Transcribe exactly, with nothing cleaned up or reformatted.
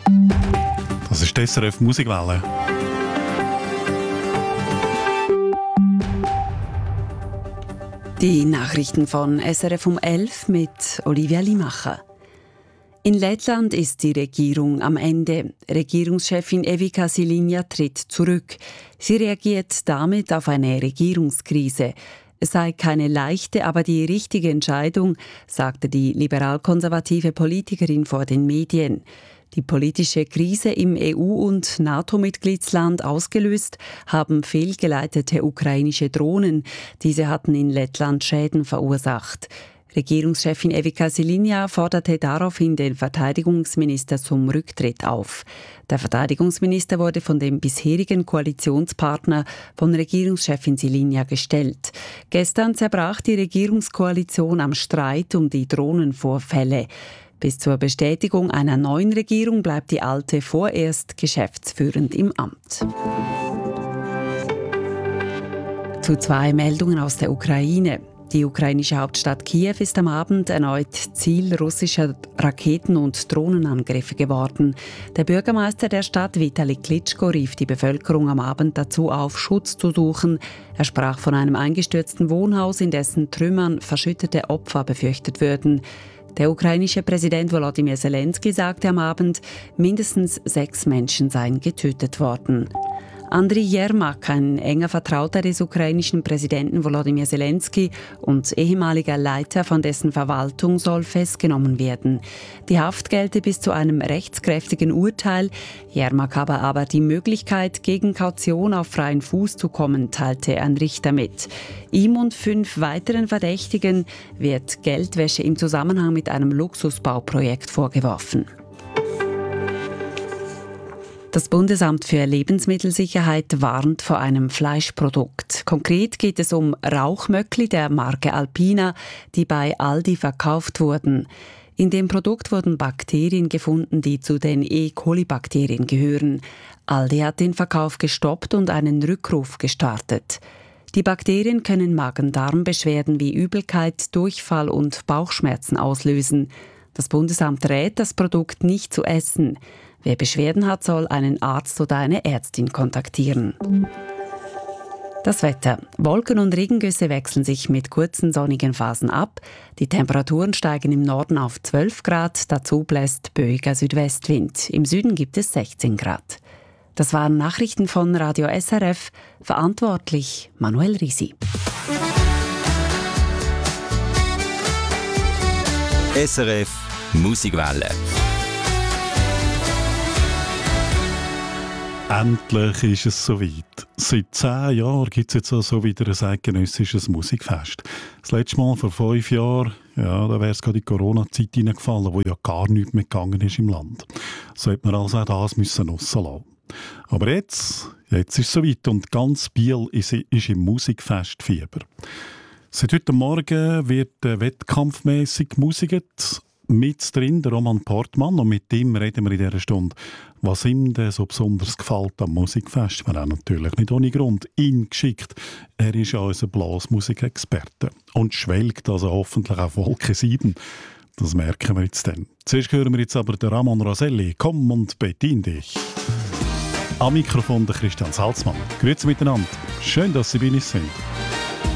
Das ist die S R F Musikwelle. Die Nachrichten von S R F um elf mit Olivia Limacher. In Lettland ist die Regierung am Ende. Regierungschefin Evika Silinja tritt zurück. Sie reagiert damit auf eine Regierungskrise. Es sei keine leichte, aber die richtige Entscheidung, sagte die liberal-konservative Politikerin vor den Medien. Die politische Krise im E U- und NATO-Mitgliedsland ausgelöst haben fehlgeleitete ukrainische Drohnen. Diese hatten in Lettland Schäden verursacht. Regierungschefin Evika Silinja forderte daraufhin den Verteidigungsminister zum Rücktritt auf. Der Verteidigungsminister wurde von dem bisherigen Koalitionspartner von Regierungschefin Silinja gestellt. Gestern zerbrach die Regierungskoalition am Streit um die Drohnenvorfälle. Bis zur Bestätigung einer neuen Regierung bleibt die alte vorerst geschäftsführend im Amt. Zu zwei Meldungen aus der Ukraine. Die ukrainische Hauptstadt Kiew ist am Abend erneut Ziel russischer Raketen- und Drohnenangriffe geworden. Der Bürgermeister der Stadt, Vitali Klitschko, rief die Bevölkerung am Abend dazu auf, Schutz zu suchen. Er sprach von einem eingestürzten Wohnhaus, in dessen Trümmern verschüttete Opfer befürchtet würden. Der ukrainische Präsident Volodymyr Zelensky sagte am Abend, mindestens sechs Menschen seien getötet worden. Andriy Jermak, ein enger Vertrauter des ukrainischen Präsidenten Volodymyr Zelensky und ehemaliger Leiter von dessen Verwaltung, soll festgenommen werden. Die Haft gelte bis zu einem rechtskräftigen Urteil. Jermak habe aber die Möglichkeit, gegen Kaution auf freien Fuß zu kommen, teilte ein Richter mit. Ihm und fünf weiteren Verdächtigen wird Geldwäsche im Zusammenhang mit einem Luxusbauprojekt vorgeworfen. Das Bundesamt für Lebensmittelsicherheit warnt vor einem Fleischprodukt. Konkret geht es um Rauchmöckli der Marke Alpina, die bei Aldi verkauft wurden. In dem Produkt wurden Bakterien gefunden, die zu den E. coli-Bakterien gehören. Aldi hat den Verkauf gestoppt und einen Rückruf gestartet. Die Bakterien können Magen-Darm-Beschwerden wie Übelkeit, Durchfall und Bauchschmerzen auslösen. Das Bundesamt rät, das Produkt nicht zu essen. Wer Beschwerden hat, soll einen Arzt oder eine Ärztin kontaktieren. Das Wetter. Wolken und Regengüsse wechseln sich mit kurzen sonnigen Phasen ab. Die Temperaturen steigen im Norden auf zwölf Grad, dazu bläst böiger Südwestwind. Im Süden gibt es sechzehn Grad. Das waren Nachrichten von Radio S R F, verantwortlich Manuel Risi. S R F Musikwelle. Endlich ist es soweit. Seit zehn Jahren gibt es jetzt also wieder ein eidgenössisches Musikfest. Das letzte Mal vor fünf Jahren, ja, da wäre es gerade in die Corona-Zeit hineingefallen, wo ja gar nichts mehr gegangen ist im Land. So hätte man also auch das müssen rauslassen. Aber jetzt, jetzt ist es soweit und ganz Biel ist, ist im Musikfestfieber. Seit heute Morgen wird äh, wettkampfmässig gemusikt. Mit drin der Roman Portmann und mit ihm reden wir in dieser Stunde, was ihm denn so besonders gefällt am Musikfest. Wir haben natürlich nicht ohne Grund ihn geschickt. Er ist ja unser Blasmusikexperte und schwelgt also hoffentlich auf Wolke sieben. Das merken wir jetzt dann. Zuerst hören wir jetzt aber den Ramon Roselli. Komm und bedien dich. Am Mikrofon der Christian Salzmann. Grüezi miteinander. Schön, dass Sie bei uns sind.